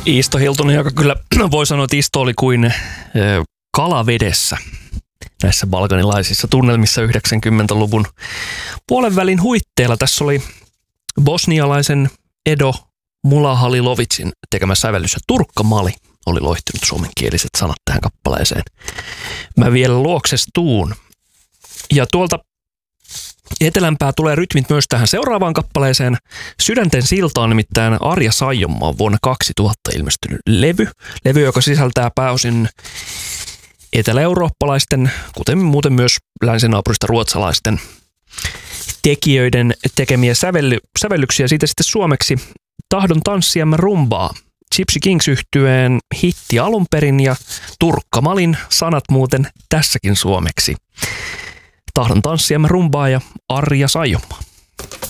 Isto Hiltunen, joka kyllä voi sanoa, että Isto oli kuin kalavedessä näissä balkanilaisissa tunnelmissa 90-luvun puolenvälin huitteilla. Tässä oli bosnialaisen Edo Mulahalilovicin tekemä sävellys ja Turkka Mali oli loihtinut suomenkieliset sanat tähän kappaleeseen. Mä vielä luokses tuun. Ja tuolta etelämpää tulee rytmit myös tähän seuraavaan kappaleeseen. Sydänten silta on nimittäin Arja Saijonmaan vuonna 2000 ilmestynyt levy, joka sisältää pääosin etelä-eurooppalaisten, kuten muuten myös länsinaapurista ruotsalaisten tekijöiden tekemiä sävellyksiä. Siitä sitten suomeksi Tahdon tanssia mä rumbaa. Gypsy Kings -yhtyeen hitti alun perin ja Turkka Malin sanat muuten tässäkin suomeksi. Tahdon tanssia mä rumbaa ja Arja Saijonmaa.